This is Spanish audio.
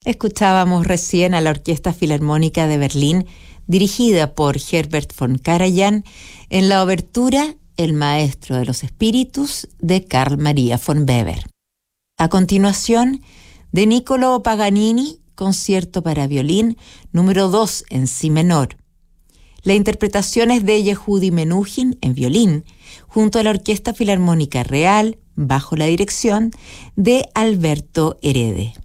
Escuchábamos recién a la Orquesta Filarmónica de Berlín, dirigida por Herbert von Karajan, en la obertura El Maestro de los Espíritus de Carl Maria von Weber. A continuación, de Niccolò Paganini, Concierto para violín número 2 en si menor. La interpretación es de Yehudi Menuhin en violín, junto a la Orquesta Filarmónica Real, bajo la dirección de Alberto Herede.